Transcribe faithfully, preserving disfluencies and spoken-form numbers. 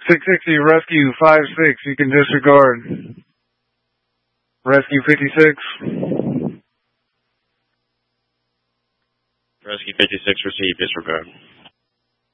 six sixty, rescue five six, you can disregard. Rescue fifty-six. Rescue fifty-six, receive, disregard.